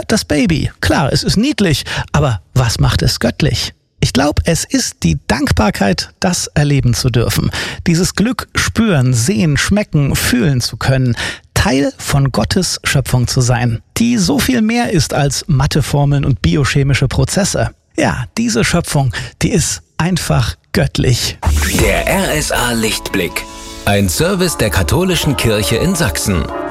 das Baby. Klar, es ist niedlich, aber was macht es göttlich? Ich glaube, es ist die Dankbarkeit, das erleben zu dürfen. Dieses Glück spüren, sehen, schmecken, fühlen zu können. Teil von Gottes Schöpfung zu sein, die so viel mehr ist als Matheformeln und biochemische Prozesse. Ja, diese Schöpfung, die ist einfach göttlich. Der RSA Lichtblick. Ein Service der Katholischen Kirche in Sachsen.